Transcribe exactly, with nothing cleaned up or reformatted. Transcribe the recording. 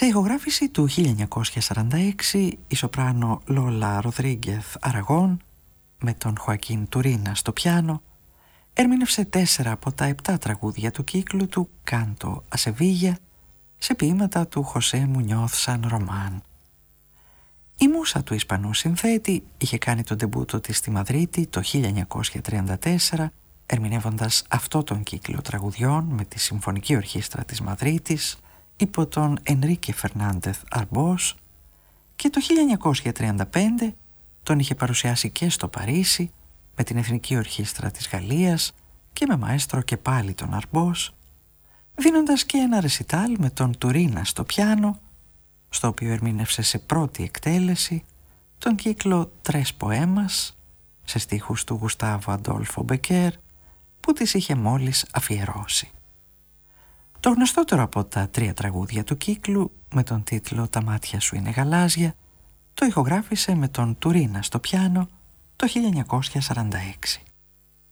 Σε ηχογράφηση του χίλια εννιακόσια σαράντα έξι, η σοπράνο Λόλα Ροδρίγκεθ Αραγών, με τον Χωακίν Τουρίνα στο πιάνο, ερμήνευσε τέσσερα από τα επτά τραγούδια του κύκλου του «Κάντο a Sevilla» σε ποίηματα του Χωσέ Μουνιώθ Σαν Ρομάν. Η μούσα του Ισπανού συνθέτη είχε κάνει τον ντεμπούτο της στη Μαδρίτη το χίλια εννιακόσια τριάντα τέσσερα, ερμηνεύοντας αυτό τον κύκλο τραγουδιών με τη Συμφωνική Ορχήστρα της Μαδρίτης υπό τον Ενρίκε Φερνάντεθ Αρμπός, και το χίλια εννιακόσια τριάντα πέντε τον είχε παρουσιάσει και στο Παρίσι με την Εθνική Ορχήστρα της Γαλλίας και με μαέστρο και πάλι τον Αρμπός, δίνοντας και ένα ρεσιτάλ με τον Τουρίνα στο πιάνο, στο οποίο ερμήνευσε σε πρώτη εκτέλεση τον κύκλο «Τρες Ποέμας» σε στίχους του Γουστάβο Αντόλφο Μπεκέρ, που τις είχε μόλις αφιερώσει. Το γνωστότερο από τα τρία τραγούδια του κύκλου, με τον τίτλο «Τα μάτια σου είναι γαλάζια», το ηχογράφησε με τον Τουρίνα στο πιάνο το χίλια εννιακόσια σαράντα έξι.